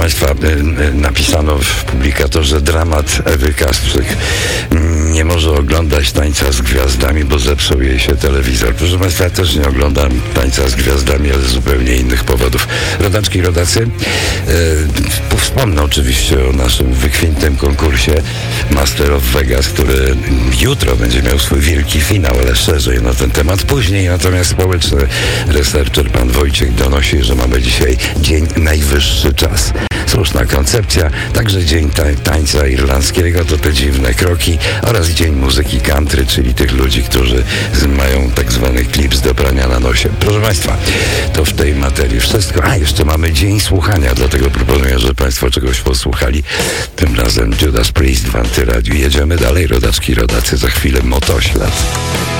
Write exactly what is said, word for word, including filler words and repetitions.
Państwa, napisano w publikatorze dramat Ewy Kasprzyk. Nie może oglądać Tańca z Gwiazdami, bo zepsuł jej się telewizor. Proszę Państwa, ja też nie oglądam Tańca z Gwiazdami, ale z zupełnie innych powodów. Rodaczki i rodacy, e, wspomnę oczywiście o naszym wykwintnym konkursie Master of Vegas, który jutro będzie miał swój wielki finał, ale szerzej na ten temat później. Natomiast społeczny researcher pan Wojciech donosi, że mamy dzisiaj dzień najwyższy czas. Słuszna koncepcja, także dzień tańca irlandzkiego, to te dziwne kroki, oraz dzień muzyki country, czyli tych ludzi, którzy mają tak zwany klips do prania na nosie. Proszę Państwa, to w tej materii wszystko. A, jeszcze mamy dzień słuchania, dlatego proponuję, że Państwo czegoś posłuchali. Tym razem Judas Priest w Antyradiu. Jedziemy dalej, rodaczki, rodacy, za chwilę Motoślad.